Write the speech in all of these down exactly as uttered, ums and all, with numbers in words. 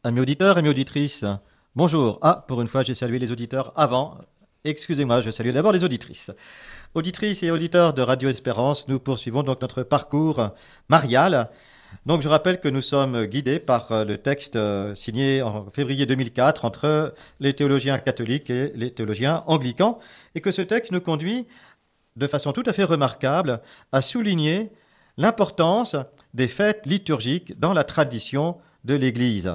Amis auditeurs, amis auditrices, bonjour. Ah, pour une fois, j'ai salué les auditeurs avant. Excusez-moi, je salue d'abord les auditrices. Auditrices et auditeurs de Radio Espérance, nous poursuivons donc notre parcours marial. Donc je rappelle que nous sommes guidés par euh, le texte euh, signé en février deux mille quatre entre les théologiens catholiques et les théologiens anglicans, et que ce texte nous conduit de façon tout à fait remarquable à souligner l'importance des fêtes liturgiques dans la tradition de l'Église.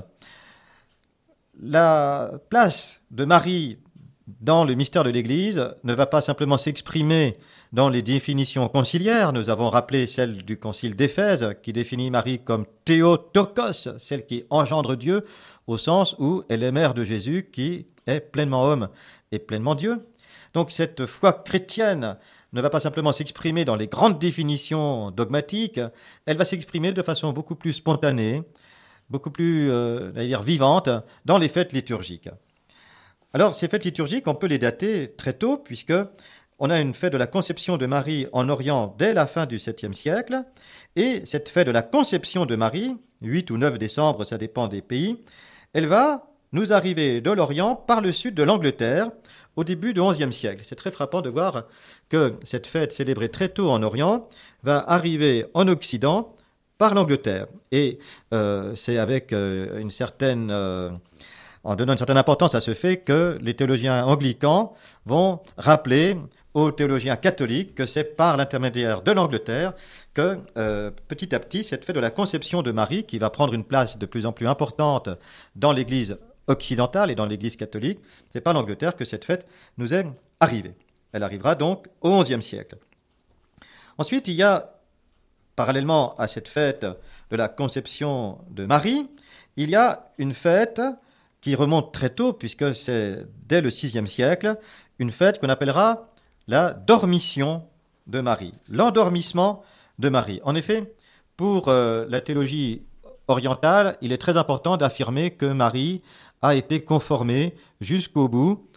La place de Marie dans le mystère de l'Église ne va pas simplement s'exprimer dans les définitions conciliaires. Nous avons rappelé celle du concile d'Éphèse qui définit Marie comme Théotokos, celle qui engendre Dieu, au sens où elle est mère de Jésus qui est pleinement homme et pleinement Dieu. Donc cette foi chrétienne ne va pas simplement s'exprimer dans les grandes définitions dogmatiques, elle va s'exprimer de façon beaucoup plus spontanée, beaucoup plus euh, dire, vivante dans les fêtes liturgiques. Alors, ces fêtes liturgiques, on peut les dater très tôt, puisque on a une fête de la conception de Marie en Orient dès la fin du septième siècle, et cette fête de la conception de Marie, huit ou neuf décembre, ça dépend des pays, elle va nous arriver de l'Orient par le sud de l'Angleterre au début du onzième siècle. C'est très frappant de voir que cette fête célébrée très tôt en Orient va arriver en Occident par l'Angleterre. Et euh, c'est avec euh, une certaine... Euh, en donnant une certaine importance à ce fait que les théologiens anglicans vont rappeler aux théologiens catholiques que c'est par l'intermédiaire de l'Angleterre que euh, petit à petit cette fête de la conception de Marie, qui va prendre une place de plus en plus importante dans l'Église occidentale et dans l'Église catholique, c'est par l'Angleterre que cette fête nous est arrivée. Elle arrivera donc au onzième siècle. Ensuite, il y a, parallèlement à cette fête de la conception de Marie, il y a une fête qui remonte très tôt, puisque c'est dès le sixième siècle, une fête qu'on appellera la dormition de Marie, l'endormissement de Marie. En effet, pour euh, la théologie orientale, il est très important d'affirmer que Marie a été conformée jusqu'au bout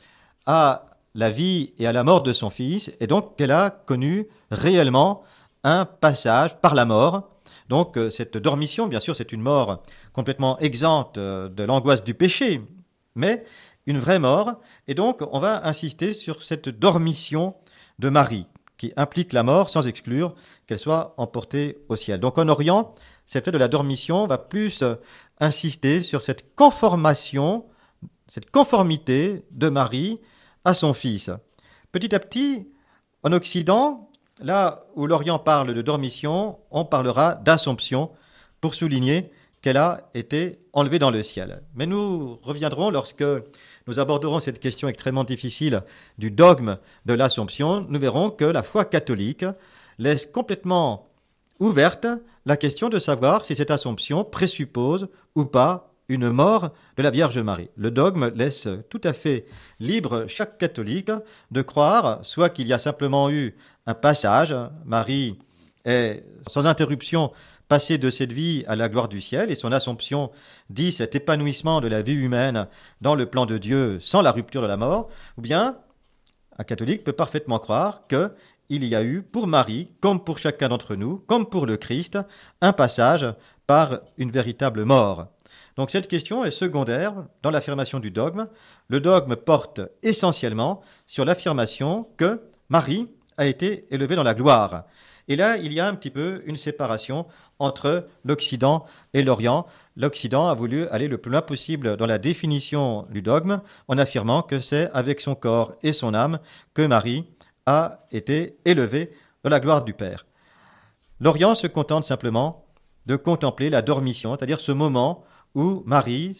à la vie et à la mort de son fils, et donc qu'elle a connu réellement un passage par la mort. Donc euh, cette dormition, bien sûr, c'est une mort complètement exempte euh, de l'angoisse du péché, mais une vraie mort. Et donc on va insister sur cette dormition de Marie, qui implique la mort sans exclure qu'elle soit emportée au ciel. Donc en Orient, cette fête de la dormition va plus euh, insister sur cette conformation, cette conformité de Marie à son fils. Petit à petit, en Occident, là où l'Orient parle de dormition, on parlera d'Assomption pour souligner qu'elle a été enlevée dans le ciel. Mais nous reviendrons lorsque nous aborderons cette question extrêmement difficile du dogme de l'Assomption. Nous verrons que la foi catholique laisse complètement ouverte la question de savoir si cette Assomption présuppose ou pas une mort de la Vierge Marie. Le dogme laisse tout à fait libre chaque catholique de croire soit qu'il y a simplement eu un passage, Marie est sans interruption passée de cette vie à la gloire du ciel, et son Assomption dit cet épanouissement de la vie humaine dans le plan de Dieu sans la rupture de la mort, ou bien un catholique peut parfaitement croire que il y a eu pour Marie, comme pour chacun d'entre nous, comme pour le Christ, un passage par une véritable mort. Donc cette question est secondaire dans l'affirmation du dogme. Le dogme porte essentiellement sur l'affirmation que Marie a été élevée dans la gloire. Et là, il y a un petit peu une séparation entre l'Occident et l'Orient. L'Occident a voulu aller le plus loin possible dans la définition du dogme en affirmant que c'est avec son corps et son âme que Marie a été élevée dans la gloire du Père. L'Orient se contente simplement de contempler la dormition, c'est-à-dire ce moment où Marie